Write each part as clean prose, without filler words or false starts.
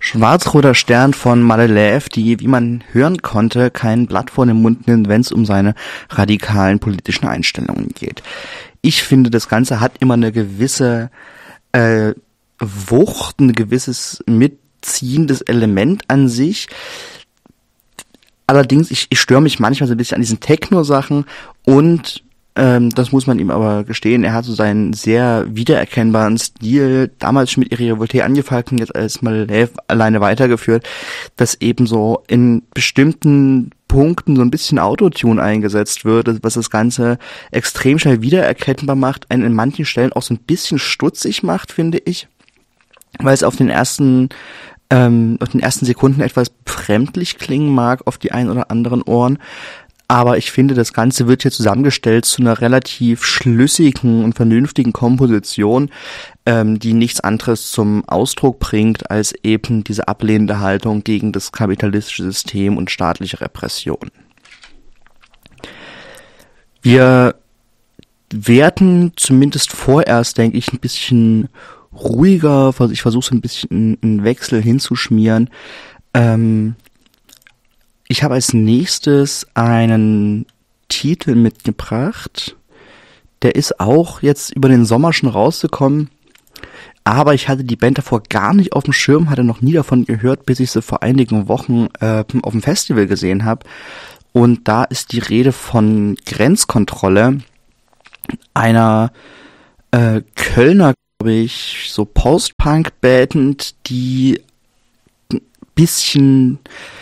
Schwarz-roter Stern von Malev, die, wie man hören konnte, kein Blatt vor den Mund nimmt, wenn es um seine radikalen politischen Einstellungen geht. Ich finde, das Ganze hat immer eine gewisse Wucht, ein gewisses mitziehendes Element an sich. Allerdings, ich störe mich manchmal so ein bisschen an diesen Techno-Sachen und das muss man ihm aber gestehen, er hat so seinen sehr wiedererkennbaren Stil damals schon mit Iri Revolté angefangen, jetzt als Malev alleine weitergeführt, dass eben so in bestimmten Punkten so ein bisschen Autotune eingesetzt wird, was das Ganze extrem schnell wiedererkennbar macht, einen in manchen Stellen auch so ein bisschen stutzig macht, finde ich, weil es auf den ersten Sekunden etwas befremdlich klingen mag auf die ein oder anderen Ohren. Aber ich finde, das Ganze wird hier zusammengestellt zu einer relativ schlüssigen und vernünftigen Komposition, die nichts anderes zum Ausdruck bringt, als eben diese ablehnende Haltung gegen das kapitalistische System und staatliche Repression. Wir werden zumindest vorerst, denke ich, ein bisschen ruhiger, ich versuche so ein bisschen einen Wechsel hinzuschmieren. Ich habe als nächstes einen Titel mitgebracht, der ist auch jetzt über den Sommer schon rausgekommen, aber ich hatte die Band davor gar nicht auf dem Schirm, hatte noch nie davon gehört, bis ich sie vor einigen Wochen auf dem Festival gesehen habe. Und da ist die Rede von Grenzkontrolle, einer Kölner, glaube ich, so Post-Punk-Band, die ein bisschen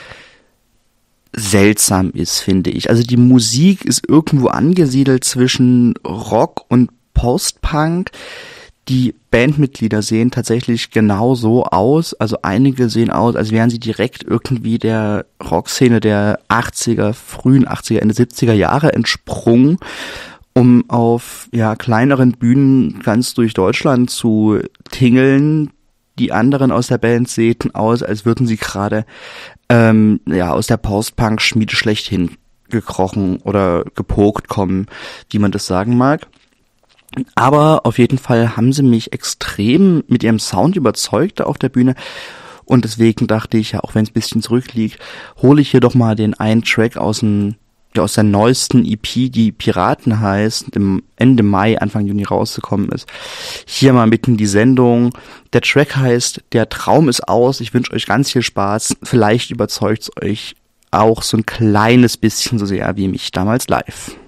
seltsam ist, finde ich. Also die Musik ist irgendwo angesiedelt zwischen Rock und Post-Punk. Die Bandmitglieder sehen tatsächlich genau so aus. Also einige sehen aus, als wären sie direkt irgendwie der Rockszene der 80er, frühen 80er, Ende 70er Jahre entsprungen, um auf kleineren Bühnen ganz durch Deutschland zu tingeln. Die anderen aus der Band sehen aus, als würden sie gerade aus der Post-Punk-Schmiede schlechthin gekrochen oder gepokt kommen, wie man das sagen mag. Aber auf jeden Fall haben sie mich extrem mit ihrem Sound überzeugt da auf der Bühne. Und deswegen dachte ich, auch wenn es ein bisschen zurückliegt, hole ich hier doch mal den einen Track aus der neuesten EP, die Piraten heißt, Ende Mai, Anfang Juni rausgekommen ist. Hier mal mitten die Sendung. Der Track heißt Der Traum ist aus. Ich wünsche euch ganz viel Spaß. Vielleicht überzeugt es euch auch so ein kleines bisschen so sehr wie mich damals live.